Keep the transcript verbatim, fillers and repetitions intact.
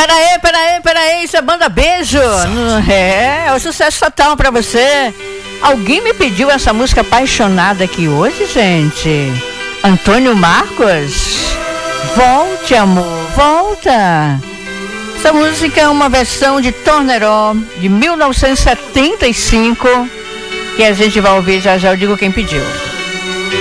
Pera aí, pera aí, pera aí, isso é Banda Beijo. É, é o sucesso total pra você. Alguém me pediu essa música apaixonada aqui hoje, gente. Antônio Marcos. Volte, amor, volta. Essa música é uma versão de Torneró, de mil novecentos e setenta e cinco, que a gente vai ouvir já já, eu digo quem pediu.